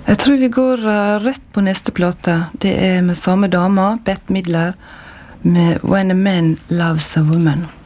Jeg tror vi går rett på neste plate. Det med samme dama, Bette Midler, med When a Man Loves a Woman.